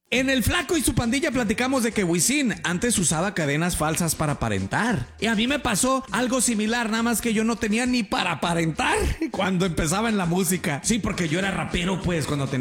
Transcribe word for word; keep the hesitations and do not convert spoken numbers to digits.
En El Flaco y su pandilla platicamos de que Wisin antes usaba cadenas falsas para aparentar. Y a mí me pasó algo similar, nada más que yo no tenía ni para aparentar cuando empezaba en la música. Sí, porque yo era rapero, pues, cuando tenía